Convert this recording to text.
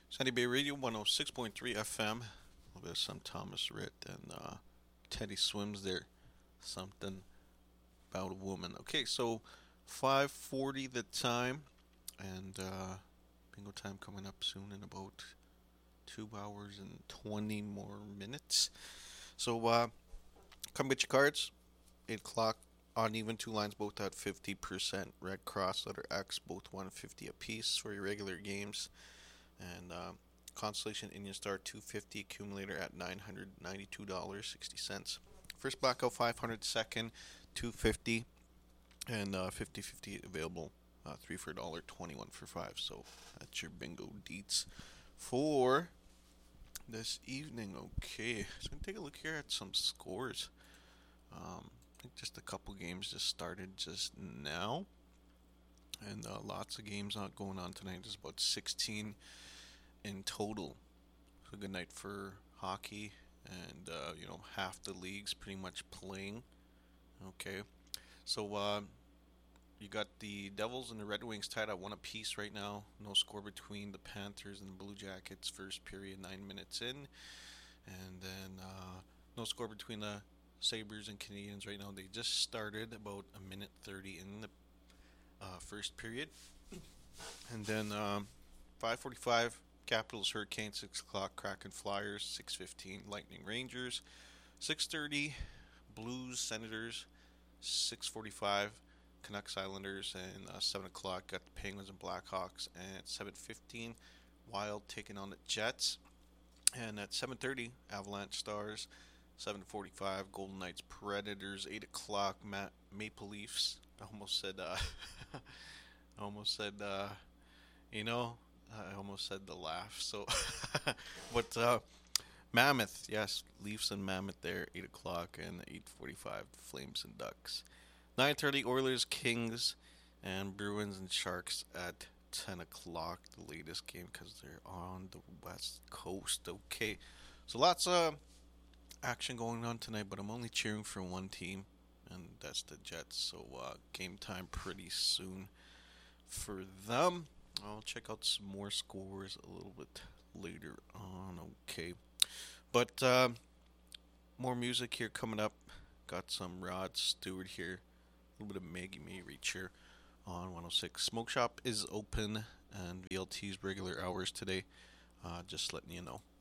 Sandy Bay Radio 106.3 FM. A little bit of some Thomas Rhett and Teddy Swims there. Something about a woman. Okay, so 5:40 the time, and bingo time coming up soon in about 2 hours and 20 more minutes. So come get your cards. 8 o'clock. Odd and even two lines, both at 50%. Red Cross, letter X, both 150 apiece for your regular games. And Constellation Indian Star 250 accumulator at $992.60. First blackout 500, second 250, and 50-50 available. 3 for $1, 21 for 5. So that's your bingo deets for this evening. Okay, so I'm gonna take a look here at some scores. I think just a couple games just started just now, and lots of games not going on tonight. There's about 16 in total. So good night for hockey, and half the leagues pretty much playing. Okay, so you got the Devils and the Red Wings tied at one apiece right now. No score between the Panthers and the Blue Jackets. First period, 9 minutes in, and then no score between the Sabres and Canadians right now. They just started about a minute 30 in the first period, and then 5:45. Capitals Hurricanes, 6 o'clock. Kraken Flyers, 6:15. Lightning Rangers, 6:30. Blues Senators, 6:45. Canucks Islanders, and 7 o'clock. Got the Penguins and Blackhawks, and at 7:15. Wild taking on the Jets, and at 7:30. Avalanche Stars, 7:45. Golden Knights Predators, 8 o'clock. Maple Leafs. I almost said. I almost said. You know, I almost said the laugh. So, but Mammoth, yes, Leafs and Mammoth there, 8 o'clock, and 8:45, Flames and Ducks. 9:30, Oilers, Kings, and Bruins and Sharks at 10 o'clock. The latest game because they're on the West Coast. Okay, so lots of action going on tonight, but I'm only cheering for one team, and that's the Jets. So game time pretty soon for them. I'll check out some more scores a little bit later on. Okay, but more music here coming up. Got some Rod Stewart here, a little bit of Maggie May Reach here on 106. Smoke Shop is open and VLT's regular hours today. Just letting you know.